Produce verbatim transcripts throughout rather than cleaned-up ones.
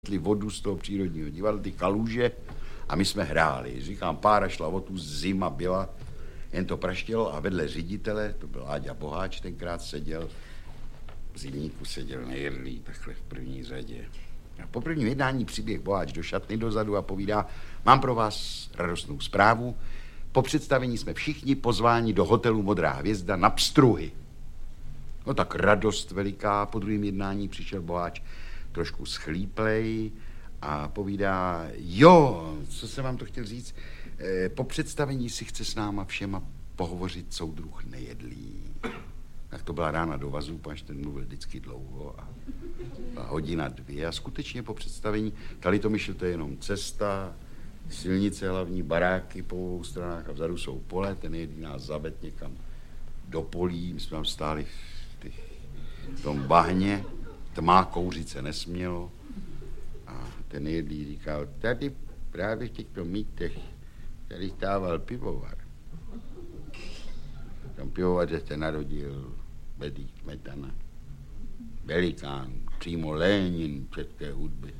vodu z toho přírodního divadla, ty kaluže, a my jsme hráli. Říkám, pára šla o tu, zima byla, jen to praštělo a vedle ředitele, to byl Áďa Boháč, tenkrát seděl, v zimníku seděl Nejedlý, takhle v první řadě. A po prvním jednání přiběh Boháč do šatny dozadu a povídá, mám pro vás radostnou zprávu, po představení jsme všichni pozváni do hotelu Modrá hvězda na pstruhy. No tak radost veliká, po druhém jednání přišel Boháč trošku schlíplej a povídá, jo, co jsem vám to chtěl říct, e, po představení si chce s náma všema pohovořit soudruh Nejedlý. Tak to byla rána do vazu, pač ten mluvil vždycky dlouho a, a hodina dvě a skutečně po představení, tady to myšl, to je jenom cesta, silnice hlavní, baráky po obou stranách a vzadu jsou pole, ten Nejedlý nás zaved někam do polí, my jsme tam stáli v, těch, v tom bahně, tmá, kouřit se nesmělo a ten Nejedlý říkal, tady právě v těchto mítech tady stával pivovar. Tam pivovaře se narodil Bedřich Smetana, velikán, přímo Lénin české hudby.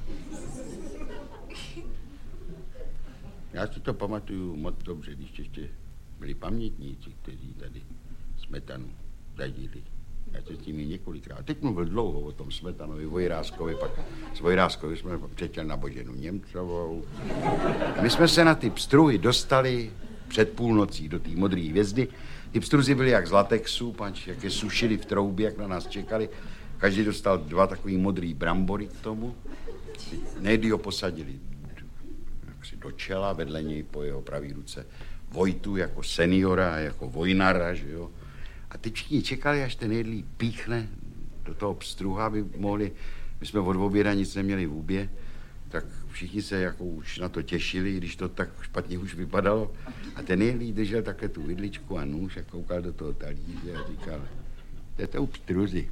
Já si to pamatuju moc dobře, když ještě byli pamětníci, kteří tady Smetanu zažili. Já se s tím několikrát. Teď mluvil dlouho o tom Smetanovi, Vojráskovi, pak s Vojráskovi jsme přečel na Boženu Němcovou. A my jsme se na ty pstruhy dostali před půlnocí do té Modré hvězdy. Ty pstruzy byly jak z latexu, panč, jak je sušili v troubě, jak na nás čekali. Každý dostal dva takový modrý brambory k tomu. Nejedli ho posadili do čela, vedle něj po jeho pravý ruce Vojtu jako seniora, jako vojnara, že jo. A teď všichni čekali, až ten Nejedlý píchne do toho pstruha, aby mohli, my jsme od oběda nic neměli v úbě, tak všichni se jako už na to těšili, když to tak špatně už vypadalo. A ten Nejedlý držel také tu vidličku a nůž a koukal do toho talíře a říkal, to jsou pstruzy.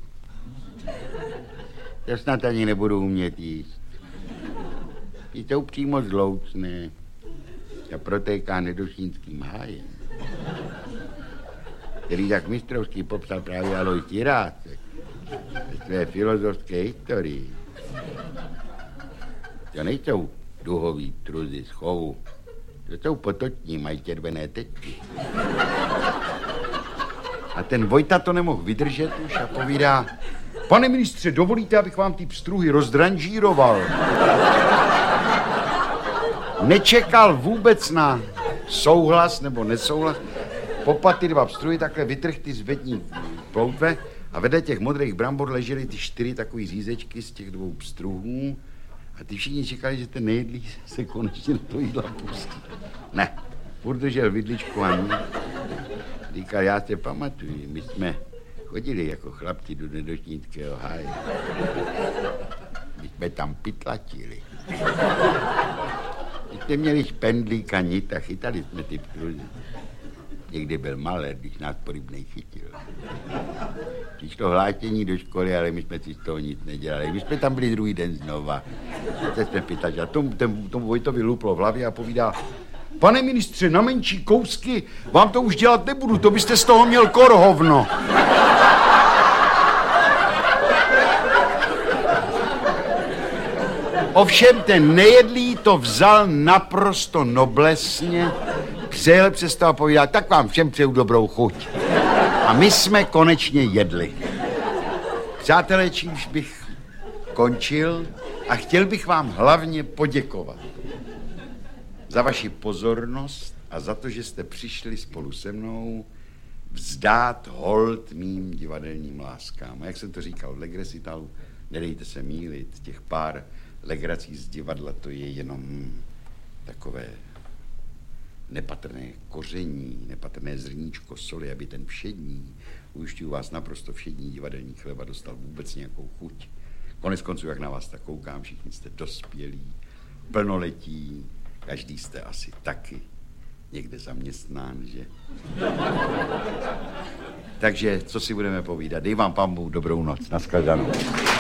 To snad ani nebudu umět jíst. Ty jsou přímo zloucné a protéká nedošínským hájem, který tak mistrovský popsal právě Alois Jirácek ve své filozofské historii. To nejsou duhový pstruzy z chovu, to jsou potoční, mají červené tečky. A ten Vojta to nemohl vydržet už a povídá, pane ministře, dovolíte, abych vám ty pstruhy rozdranžíroval? Nečekal vůbec na souhlas nebo nesouhlas. Popad ty dva pstruhy, takhle vytrh ty zvední ploutve a vedle těch modrých brambor ležely ty čtyři takový řízečky z těch dvou pstruhů a ty všichni čekali, že ten Nejedlý se konečně do toho jídla pustí. Ne, furt držel vidličku a ní. Říkal, já se pamatuju, my jsme chodili jako chlapci do nedošínského háje. My jsme tam pytlačili. My jsme měli špendlík a nit a chytali jsme ty pstruzy. Někdy byl malér, když nás porybnej chytil. Přišlo hlášení do školy, ale my jsme si z toho nic nedělali. My jsme tam byli druhý den znova. Teď jsme pytali. A tomu, ten, tomu Vojtovi luplo v hlavě a povídá, pane ministře, na menší kousky vám to už dělat nebudu, to byste z toho měl korhovno. Ovšem ten Nejedlý to vzal naprosto noblesně, přijel přes to a povídal, tak vám všem přeju dobrou chuť. A my jsme konečně jedli. Přátelé, čímž bych končil a chtěl bych vám hlavně poděkovat za vaši pozornost a za to, že jste přišli spolu se mnou vzdát hold mým divadelním láskám. A jak jsem to říkal v Legrecitalu, nedejte se mýlit, těch pár legrací z divadla, to je jenom takové nepatrné koření, nepatrné zrníčko soli, aby ten všední, ujišťuju vás, naprosto všední divadelní chleba dostal vůbec nějakou chuť. Konec konců, jak na vás tak koukám, všichni jste dospělí, plnoletí, každý jste asi taky někde zaměstnán, že? Takže, co si budeme povídat? Dej vám, pán Bůh, dobrou noc. Nashledanou.